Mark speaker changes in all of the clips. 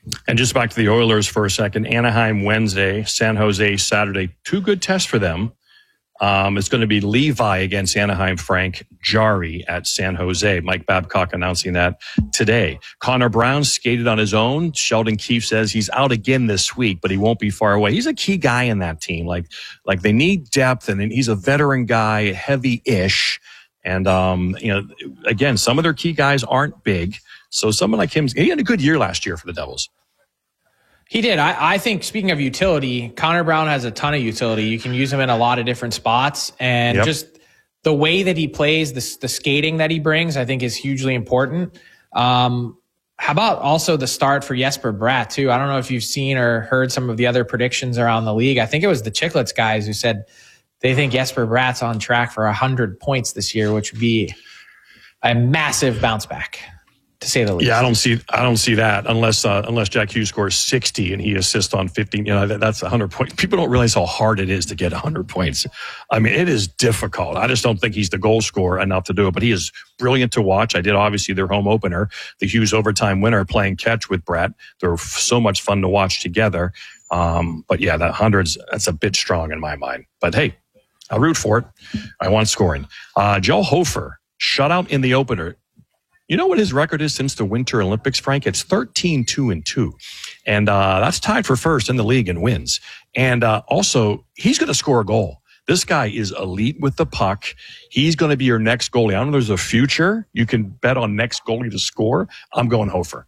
Speaker 1: And just back to the Oilers for a second. Anaheim Wednesday, San Jose Saturday. Two good tests for them. It's going to be Levi against Anaheim, Frank Jarry at San Jose. Mike Babcock announcing that today. Connor Brown skated on his own. Sheldon Keefe says he's out again this week, but he won't be far away. He's a key guy in that team. Like they need depth, and he's a veteran guy, heavy-ish. And, again, some of their key guys aren't big. So someone like him, he had a good year last year for the Devils.
Speaker 2: He did. I think, speaking of utility, Connor Brown has a ton of utility. You can use him in a lot of different spots. And just the way that he plays, the skating that he brings, I think is hugely important. How about also the start for Jesper Bratt, too? I don't know if you've seen or heard some of the other predictions around the league. I think it was the Chicklets guys who said they think Jesper Bratt's on track for 100 points this year, which would be a massive bounce back, to say the least.
Speaker 1: Yeah, I don't see that unless Jack Hughes scores 60 and he assists on 15. That's 100 points. People don't realize how hard it is to get 100 points. I mean, it is difficult. I just don't think he's the goal scorer enough to do it. But he is brilliant to watch. I did obviously their home opener, the Hughes overtime winner, playing catch with Bratt. They're so much fun to watch together. But yeah, that that's a bit strong in my mind. But hey, I'll root for it. I want scoring. Joe Hofer, shutout in the opener. You know what his record is since the Winter Olympics, Frank? It's 13-2-2. And that's tied for first in the league in wins. And also, he's going to score a goal. This guy is elite with the puck. He's going to be your next goalie. I don't know if there's a future. You can bet on next goalie to score. I'm going Hofer.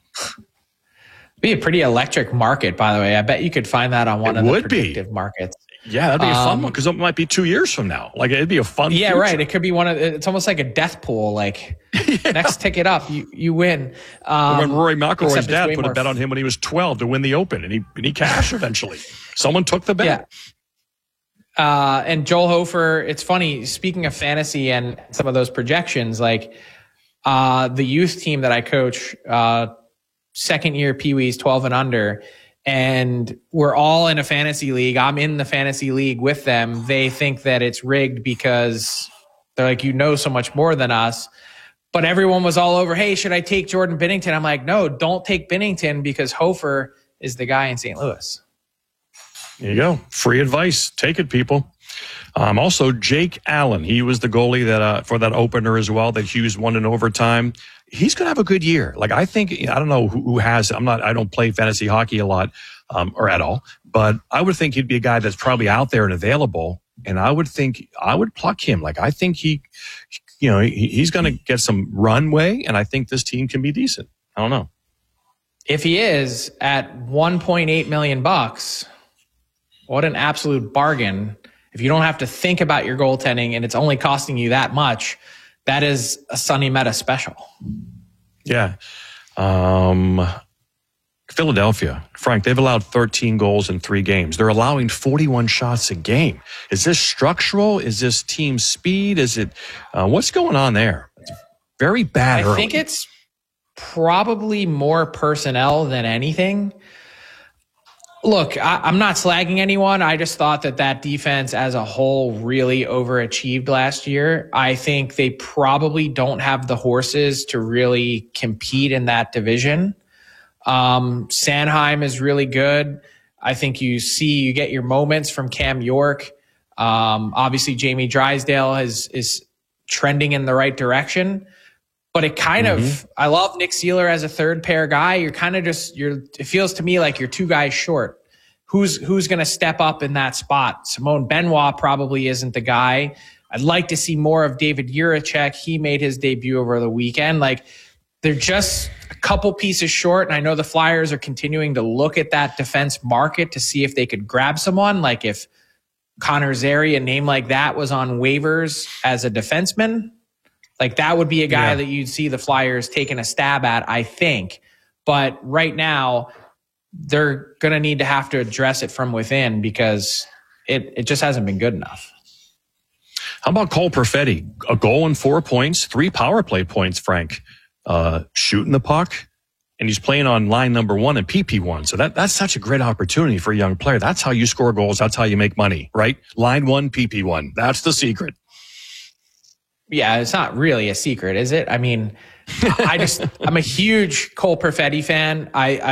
Speaker 2: Be a pretty electric market, by the way. I bet you could find that on one of the predictive markets.
Speaker 1: Yeah, that'd be a fun one because it might be 2 years from now. Like it'd be a fun.
Speaker 2: Yeah,
Speaker 1: future.
Speaker 2: Right. It could be it's almost like a death pool. Like next ticket up, you win.
Speaker 1: When Rory McIlroy's dad put a bet on him when he was 12 to win the Open, and he cashed eventually. Someone took the bet.
Speaker 2: Yeah. And Joel Hofer, it's funny. Speaking of fantasy and some of those projections, like the youth team that I coach, second year Pee-wees 12 and under. And we're all in a fantasy league. I'm in the fantasy league with them. They think that it's rigged because they're like, so much more than us. But everyone was all over, hey, should I take Jordan Binnington? I'm like, no, don't take Binnington because Hofer is the guy in St. Louis.
Speaker 1: There you go. Free advice. Take it, people. Also, Jake Allen. He was the goalie that for that opener as well that Hughes won in overtime. He's going to have a good year. Like, I think, I don't know who has, I don't play fantasy hockey a lot, or at all, but I would think he'd be a guy that's probably out there and available. And I would pluck him. Like, I think he's going to get some runway, and I think this team can be decent. I don't know.
Speaker 2: If he is at $1.8 million, what an absolute bargain. If you don't have to think about your goaltending and it's only costing you that much, that is a Sonny Meta special.
Speaker 1: Yeah. Philadelphia, Frank, they've allowed 13 goals in 3 games. They're allowing 41 shots a game. Is this structural? Is this team speed? Is it, what's going on there? It's very bad.
Speaker 2: I think it's probably more personnel than anything. Look, I'm not slagging anyone. I just thought that defense as a whole really overachieved last year. I think they probably don't have the horses to really compete in that division. Sanheim is really good. I think you get your moments from Cam York. Obviously, Jamie Drysdale is trending in the right direction. But it kind of, I love Nick Seeler as a third pair guy. You're kind of it feels to me like you're 2 guys short. Who's going to step up in that spot? Simone Benoit probably isn't the guy. I'd like to see more of David Jiricek. He made his debut over the weekend. Like, they're just a couple pieces short. And I know the Flyers are continuing to look at that defense market to see if they could grab someone. Like if Connor Zary, a name like that, was on waivers as a defenseman, like that would be a guy that you'd see the Flyers taking a stab at, I think. But right now, they're going to need to have to address it from within because it just hasn't been good enough.
Speaker 1: How about Cole Perfetti? A goal and 4 points, 3 power play points, Frank. Shooting the puck, and he's playing on line number 1 and PP1. So that's such a great opportunity for a young player. That's how you score goals. That's how you make money, right? Line 1, PP1. That's the secret.
Speaker 2: Yeah, it's not really a secret, is it? I mean, I'm a huge Cole Perfetti fan. I